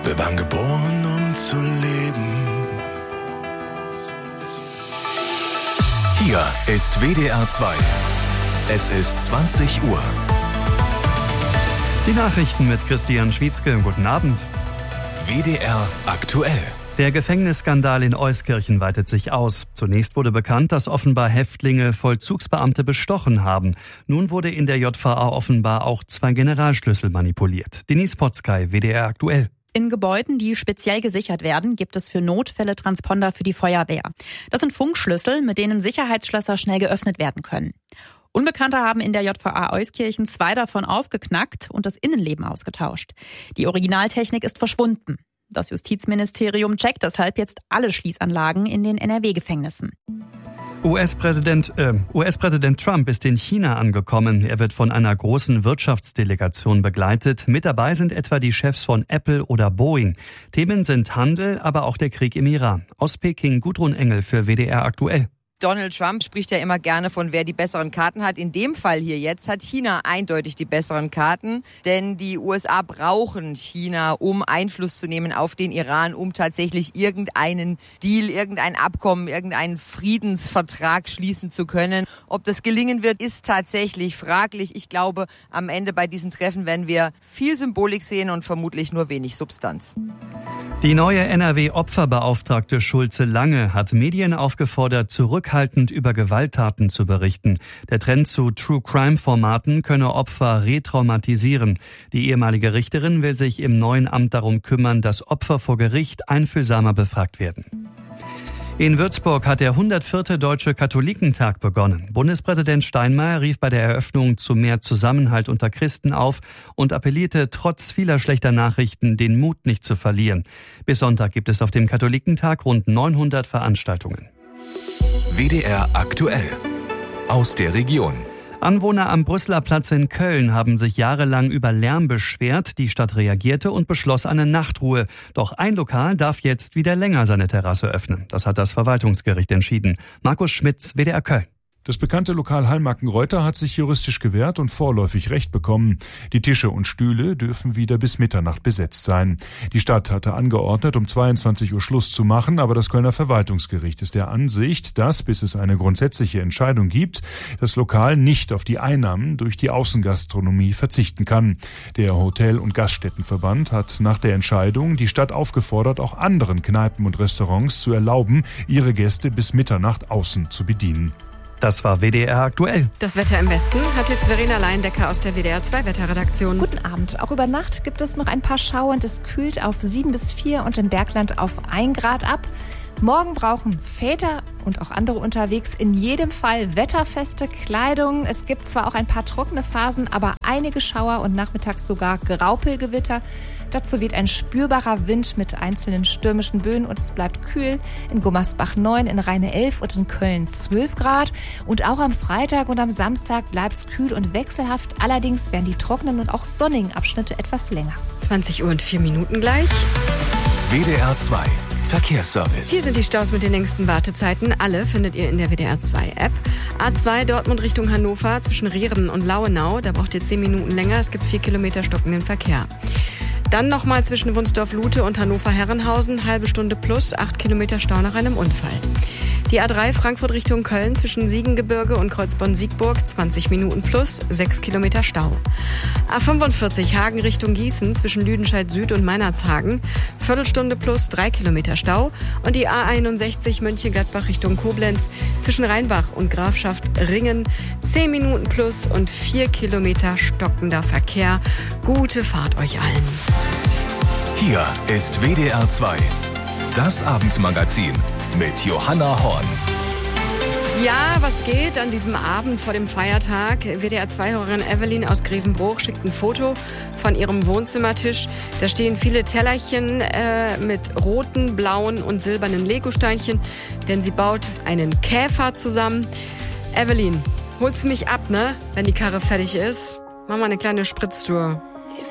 Wir waren geboren, um zu leben. Hier ist WDR 2. Es ist 20 Uhr. Die Nachrichten mit Christian Schwietzke. Guten Abend. WDR aktuell. Der Gefängnisskandal in Euskirchen weitet sich aus. Zunächst wurde bekannt, dass offenbar Häftlinge Vollzugsbeamte bestochen haben. Nun wurde in der JVA offenbar auch 2 Generalschlüssel manipuliert. Denise Potzkay, WDR aktuell. In Gebäuden, die speziell gesichert werden, gibt es für Notfälle Transponder für die Feuerwehr. Das sind Funkschlüssel, mit denen Sicherheitsschlösser schnell geöffnet werden können. Unbekannte haben in der JVA Euskirchen 2 davon aufgeknackt und das Innenleben ausgetauscht. Die Originaltechnik ist verschwunden. Das Justizministerium checkt deshalb jetzt alle Schließanlagen in den NRW-Gefängnissen. US-Präsident Trump ist in China angekommen. Er wird von einer großen Wirtschaftsdelegation begleitet. Mit dabei sind etwa die Chefs von Apple oder Boeing. Themen sind Handel, aber auch der Krieg im Iran. Aus Peking Gudrun Engel für WDR aktuell. Donald Trump spricht ja immer gerne von, wer die besseren Karten hat. In dem Fall hier jetzt hat China eindeutig die besseren Karten, denn die USA brauchen China, um Einfluss zu nehmen auf den Iran, um tatsächlich irgendeinen Deal, irgendein Abkommen, irgendeinen Friedensvertrag schließen zu können. Ob das gelingen wird, ist tatsächlich fraglich. Ich glaube, am Ende bei diesen Treffen werden wir viel Symbolik sehen und vermutlich nur wenig Substanz. Die neue NRW-Opferbeauftragte Schulze Lange hat Medien aufgefordert, zurückhaltend über Gewalttaten zu berichten. Der Trend zu True-Crime-Formaten könne Opfer retraumatisieren. Die ehemalige Richterin will sich im neuen Amt darum kümmern, dass Opfer vor Gericht einfühlsamer befragt werden. In Würzburg hat der 104. Deutsche Katholikentag begonnen. Bundespräsident Steinmeier rief bei der Eröffnung zu mehr Zusammenhalt unter Christen auf und appellierte, trotz vieler schlechter Nachrichten den Mut nicht zu verlieren. Bis Sonntag gibt es auf dem Katholikentag rund 900 Veranstaltungen. WDR aktuell. Aus der Region. Anwohner am Brüsseler Platz in Köln haben sich jahrelang über Lärm beschwert. Die Stadt reagierte und beschloss eine Nachtruhe. Doch ein Lokal darf jetzt wieder länger seine Terrasse öffnen. Das hat das Verwaltungsgericht entschieden. Markus Schmitz, WDR Köln. Das bekannte Lokal Hallmarkenreuter hat sich juristisch gewehrt und vorläufig Recht bekommen. Die Tische und Stühle dürfen wieder bis Mitternacht besetzt sein. Die Stadt hatte angeordnet, um 22 Uhr Schluss zu machen, aber das Kölner Verwaltungsgericht ist der Ansicht, dass, bis es eine grundsätzliche Entscheidung gibt, das Lokal nicht auf die Einnahmen durch die Außengastronomie verzichten kann. Der Hotel- und Gaststättenverband hat nach der Entscheidung die Stadt aufgefordert, auch anderen Kneipen und Restaurants zu erlauben, ihre Gäste bis Mitternacht außen zu bedienen. Das war WDR aktuell. Das Wetter im Westen hat jetzt Verena Leindecker aus der WDR 2 Wetterredaktion. Guten Abend. Auch über Nacht gibt es noch ein paar Schauer und es kühlt auf 7 bis 4 und im Bergland auf 1 Grad ab. Morgen brauchen Väter und auch andere unterwegs in jedem Fall wetterfeste Kleidung. Es gibt zwar auch ein paar trockene Phasen, aber einige Schauer und nachmittags sogar Graupelgewitter. Dazu weht ein spürbarer Wind mit einzelnen stürmischen Böen und es bleibt kühl. In Gummersbach 9, in Rheine 11 und in Köln 12 Grad. Und auch am Freitag und am Samstag bleibt es kühl und wechselhaft. Allerdings werden die trockenen und auch sonnigen Abschnitte etwas länger. 20 Uhr und 4 Minuten gleich. WDR 2. Verkehrsservice. Hier sind die Staus mit den längsten Wartezeiten. Alle findet ihr in der WDR 2 App. A2 Dortmund Richtung Hannover zwischen Rierden und Lauenau. Da braucht ihr 10 Minuten länger. Es gibt 4 Kilometer stockenden Verkehr. Dann nochmal zwischen Wunsdorf-Lute und Hannover-Herrenhausen, halbe Stunde plus, 8 Kilometer Stau nach einem Unfall. Die A3 Frankfurt Richtung Köln zwischen Siegengebirge und Kreuzbonn-Siegburg, 20 Minuten plus, 6 Kilometer Stau. A45 Hagen Richtung Gießen zwischen Lüdenscheid Süd und Meinerzhagen, Viertelstunde plus, 3 Kilometer Stau. Und die A61 Mönchengladbach Richtung Koblenz zwischen Rheinbach und Grafschaft Ringen, 10 Minuten plus und 4 Kilometer stockender Verkehr. Gute Fahrt euch allen. Hier ist WDR 2. Das Abendmagazin mit Johanna Horn. Ja, was geht an diesem Abend vor dem Feiertag? WDR 2-Hörerin Evelyn aus Grevenbruch schickt ein Foto von ihrem Wohnzimmertisch. Da stehen viele Tellerchen mit roten, blauen und silbernen Legosteinchen, denn sie baut einen Käfer zusammen. Evelyn, holst du mich ab, ne? Wenn die Karre fertig ist? Mach mal eine kleine Spritztour.